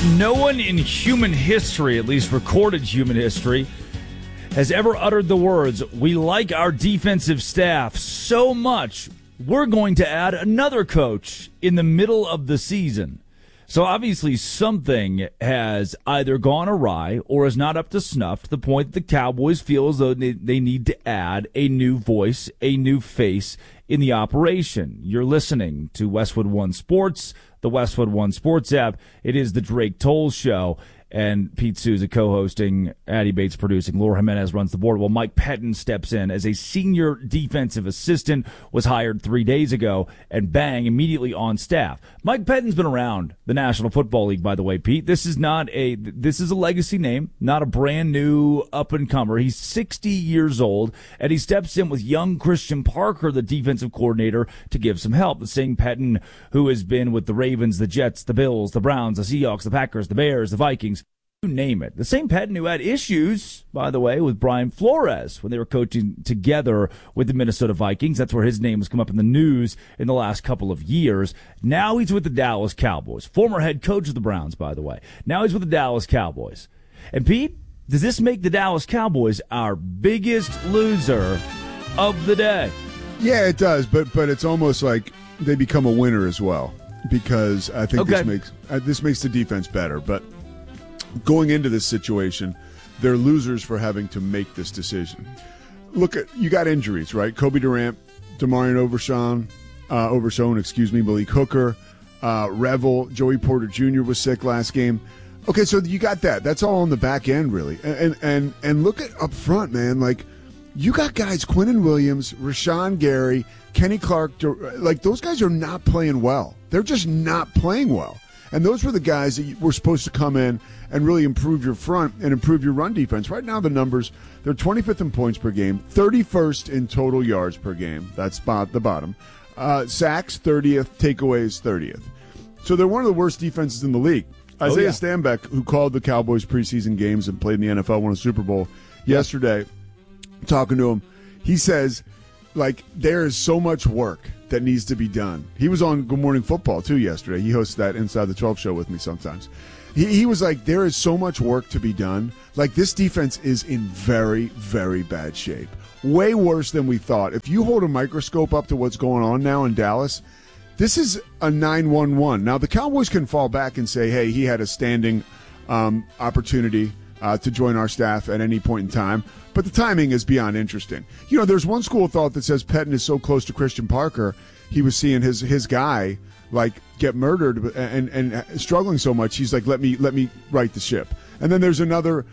No one in human history, at least recorded human history, has ever uttered the words, "We like our defensive staff so much, we're going to add another coach in the middle of the season." So obviously something has either gone awry or is not up to snuff to the point that the Cowboys feel as though they need to add a new voice, a new face in the operation. You're listening to Westwood One Sports, the Westwood One Sports app. It is the Drake Toll Show. And Pete Souza co-hosting, Addie Bates producing, Laura Jimenez runs the board. Well, Mike Pettin steps in as a senior defensive assistant, was hired 3 days ago, and bang, immediately on staff. Mike Pettin's been around the National Football League, by the way, Pete. This is a legacy name, not a brand new up-and-comer. He's 60 years old, and he steps in with young Christian Parker, the defensive coordinator, to give some help. The same Pettin who has been with the Ravens, the Jets, the Bills, the Browns, the Seahawks, the Packers, the Bears, the Vikings. You name it. The same Pettin who had issues, by the way, with Brian Flores when they were coaching together with the Minnesota Vikings. That's where his name has come up in the news in the last couple of years. Now he's with the Dallas Cowboys. Former head coach of the Browns, by the way. Now he's with the Dallas Cowboys. And Pete, does this make the Dallas Cowboys our biggest loser of the day? Yeah, it does, but it's almost like they become a winner as well, because I think this makes the defense better. But going into this situation, they're losers for having to make this decision. Look, you got injuries, right? Kobe Durant, Demarion Overshown, Malik Hooker, Revel, Joey Porter Jr. was sick last game. Okay, so you got that. That's all on the back end, really. And look at up front, man. Like, you got guys, Quinnen Williams, Rashawn Gary, Kenny Clark. Like, those guys are not playing well. They're just not playing well. And those were the guys that were supposed to come in and really improve your front and improve your run defense. Right now, the numbers, they're 25th in points per game, 31st in total yards per game. That's the bottom. Sacks, 30th. Takeaways, 30th. So they're one of the worst defenses in the league. Isaiah Stanback, who called the Cowboys preseason games and played in the NFL, won a Super Bowl yesterday, talking to him, he says, like, there is so much work that needs to be done. He was on Good Morning Football, too, yesterday. He hosts that Inside the 12 show with me sometimes. He was like, there is so much work to be done. Like, this defense is in very, very bad shape. Way worse than we thought. If you hold a microscope up to what's going on now in Dallas, this is a 9-1-1. Now, the Cowboys can fall back and say, hey, he had a standing opportunity to join our staff at any point in time. But the timing is beyond interesting. You know, there's one school of thought that says Pettin is so close to Christian Parker, he was seeing his guy like get murdered and struggling so much. He's like, let me right the ship. And then there's another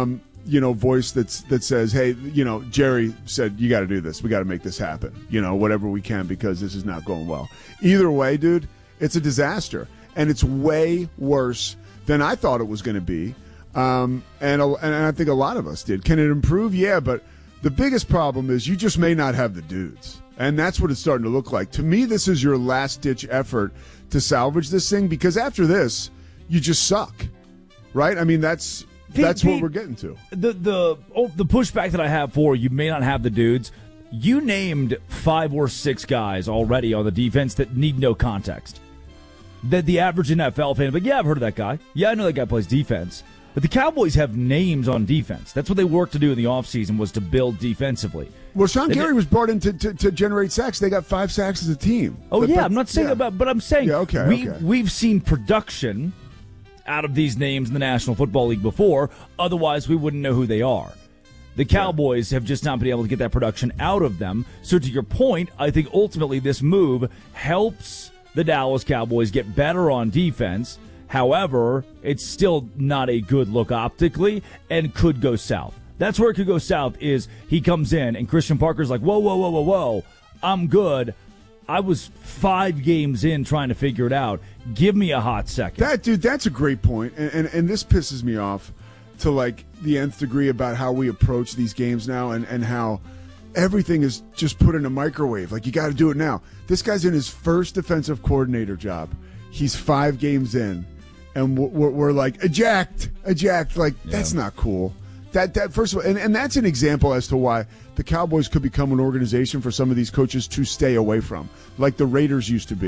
voice that says, hey, Jerry said you got to do this. We got to make this happen. Whatever we can, because this is not going well. Either way, dude, it's a disaster, and it's way worse than I thought it was going to be. And I think a lot of us did. Can it improve? Yeah, but the biggest problem is you just may not have the dudes. And that's what it's starting to look like. To me, this is your last-ditch effort to salvage this thing, because after this, you just suck. Right? I mean, that's what we're getting to. The pushback that I have for you may not have the dudes. You named 5 or 6 guys already on the defense that need no context. That the average NFL fan, but yeah, I've heard of that guy. Yeah, I know that guy plays defense. But the Cowboys have names on defense. That's what they worked to do in the offseason, was to build defensively. Well, Sean Gary was brought in to generate sacks. They got 5 sacks as a team. Oh, yeah, I'm not saying about, but I'm saying okay. We've seen production out of these names in the National Football League before. Otherwise, we wouldn't know who they are. The Cowboys have just not been able to get that production out of them. So to your point, I think ultimately this move helps the Dallas Cowboys get better on defense. However, it's still not a good look optically and could go south. That's where it could go south, is he comes in and Christian Parker's like, whoa, I'm good. I was 5 games in trying to figure it out. Give me a hot second. That's a great point. And this pisses me off to like the nth degree about how we approach these games now and how everything is just put in a microwave. Like, you got to do it now. This guy's in his first defensive coordinator job. He's 5 games in. And we're like, eject. Like, that's not cool. That first of all, and that's an example as to why the Cowboys could become an organization for some of these coaches to stay away from, like the Raiders used to be.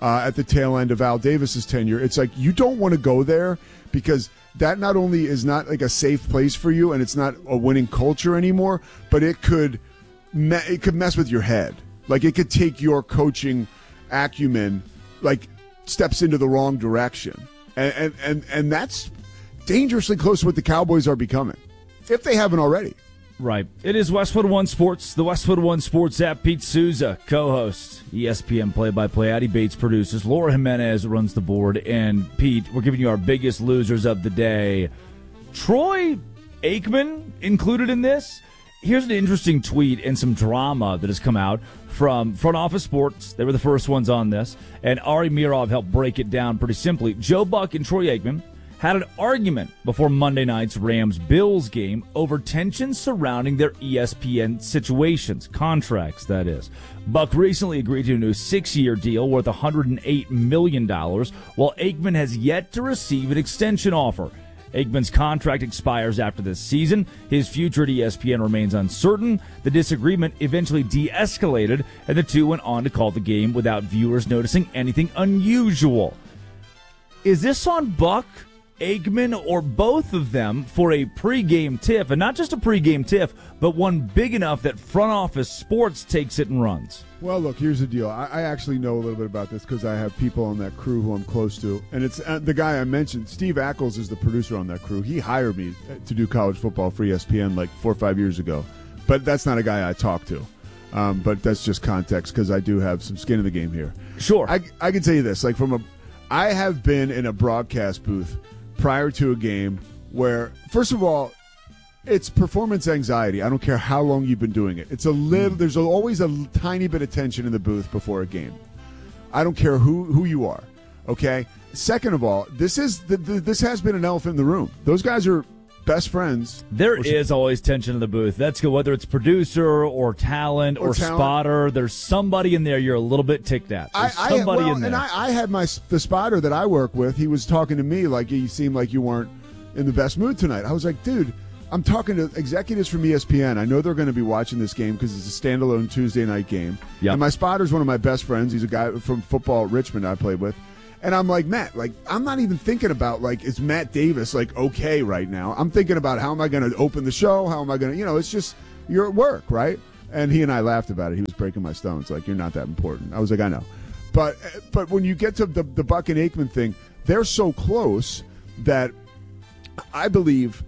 at the tail end of Al Davis's tenure. It's like you don't want to go there because that not only is not like a safe place for you and it's not a winning culture anymore, but it could mess with your head. Like it could take your coaching acumen like steps into the wrong direction. And that's dangerously close to what the Cowboys are becoming, if they haven't already. Right. It is Westwood One Sports, the Westwood One Sports app. Pete Souza, co-host, ESPN play-by-play. Addy Bates produces. Laura Jimenez runs the board. And, Pete, we're giving you our biggest losers of the day. Troy Aikman included in this. Here's an interesting tweet and some drama that has come out from Front Office Sports. They were the first ones on this. And Ari Mirov helped break it down pretty simply. Joe Buck and Troy Aikman had an argument before Monday night's Rams-Bills game over tensions surrounding their ESPN situations, contracts, that is. Buck recently agreed to a new 6-year deal worth $108 million, while Aikman has yet to receive an extension offer. Aikman's contract expires after this season. His future at ESPN remains uncertain. The disagreement eventually de-escalated, and the two went on to call the game without viewers noticing anything unusual. Is this on Buck, Aikman, or both of them for a pregame tiff? And not just a pregame tiff, but one big enough that Front Office Sports takes it and runs. Well, look, here's the deal. I actually know a little bit about this because I have people on that crew who I'm close to. And it's the guy I mentioned, Steve Ackles, is the producer on that crew. He hired me to do college football for ESPN like 4 or 5 years ago. But that's not a guy I talk to. But that's just context because I do have some skin in the game here. Sure. I can tell you this. Like I have been in a broadcast booth prior to a game where, first of all, it's performance anxiety. I don't care how long you've been doing it. It's a little. There's always a tiny bit of tension in the booth before a game. I don't care who you are. Okay. Second of all, this has been an elephant in the room. Those guys are best friends. There is always tension in the booth. That's good. Whether it's producer or talent or spotter, there's somebody in there you're a little bit ticked at. There's somebody in there. And I had the spotter that I work with. He was talking to me like you seemed like you weren't in the best mood tonight. I was like, dude, I'm talking to executives from ESPN. I know they're going to be watching this game because it's a standalone Tuesday night game. Yep. And my spotter's one of my best friends. He's a guy from football at Richmond I played with. And I'm like, Matt, like, I'm not even thinking about, like, is Matt Davis, like, okay right now? I'm thinking about how am I going to open the show? How am I going to, it's just, you're at work, right? And he and I laughed about it. He was breaking my stones, like, you're not that important. I was like, I know. But when you get to the Buck and Aikman thing, they're so close that I believe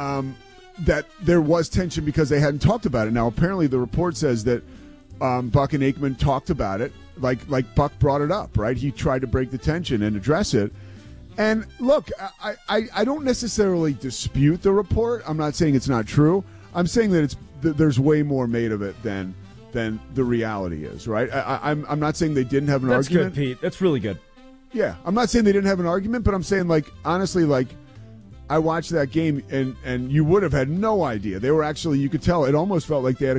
that there was tension because they hadn't talked about it. Now, apparently the report says that Buck and Aikman talked about it. Like Buck brought it up, right? He tried to break the tension and address it. And look, I don't necessarily dispute the report. I'm not saying it's not true. I'm saying that there's way more made of it than the reality is, right? I'm not saying they didn't have an argument. That's good, Pete. That's really good. Yeah, I'm not saying they didn't have an argument, but I'm saying, like, honestly, like, I watched that game and you would have had no idea. They were actually, you could tell, it almost felt like they had a